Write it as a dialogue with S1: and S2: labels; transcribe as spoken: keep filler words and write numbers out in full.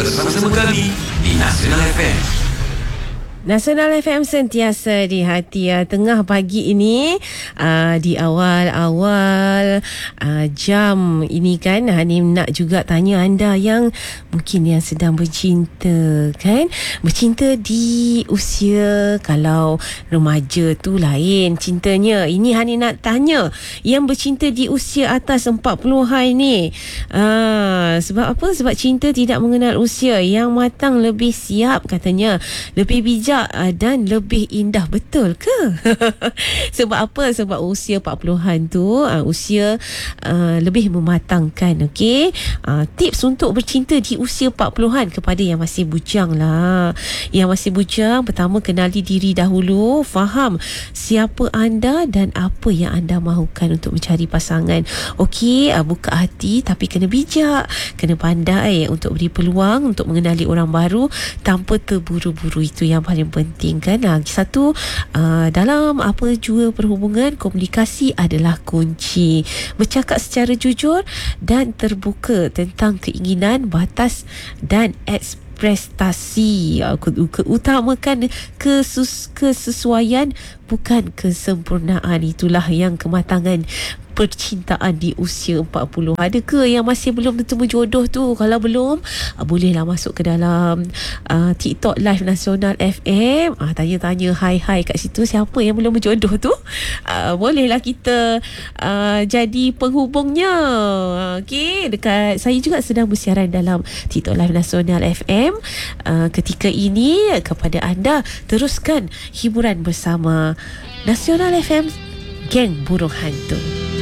S1: bersama-sama kami di Nasional F M.
S2: Nasional F M sentiasa di hati ya. Tengah pagi ini uh, di awal-awal uh, jam ini kan, Hanim nak juga tanya anda yang mungkin yang sedang bercinta kan, bercinta di usia, kalau remaja tu lain cintanya. Ini Hanim nak tanya yang bercinta di usia atas empat puluhan ni, uh, sebab apa? Sebab cinta tidak mengenal usia. Yang matang lebih siap katanya, lebih bijak dan lebih indah. Betul ke? Sebab apa? Sebab usia empat puluhan tu uh, usia uh, lebih mematangkan. Okey, uh, tips untuk bercinta di usia empat puluhan kepada yang masih bujang lah. Yang masih bujang, pertama kenali diri dahulu, faham siapa anda dan apa yang anda mahukan untuk mencari pasangan. Okey, uh, buka hati tapi kena bijak, kena pandai untuk beri peluang untuk mengenali orang baru tanpa terburu-buru. Itu yang paling penting kan. Lagi satu, uh, dalam apa jua perhubungan, komunikasi adalah kunci. Bercakap secara jujur dan terbuka tentang keinginan, batas dan ekspektasi. Uh, utamakan kesus, kesesuaian bukan kesempurnaan. Itulah yang kematangan percintaan di usia empat puluh. Ada ke yang masih belum bertemu jodoh tu? Kalau belum, uh, bolehlah masuk ke dalam uh, TikTok Live Nasional F M, uh, tanya-tanya hai-hai kat situ, siapa yang belum berjodoh tu, uh, bolehlah kita uh, jadi penghubungnya. Okey, dekat saya juga sedang bersiaran dalam TikTok Live Nasional F M uh, ketika ini. Kepada anda, teruskan hiburan bersama Nasional F M, Geng Burung Hantu.